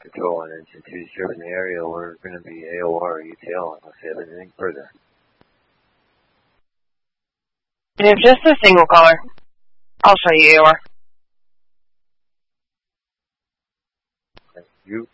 Control on Engine 2 serving the area. We're going to be AOR or UTL unless you have anything further. We have just a single caller. I'll show you AOR. Thank you.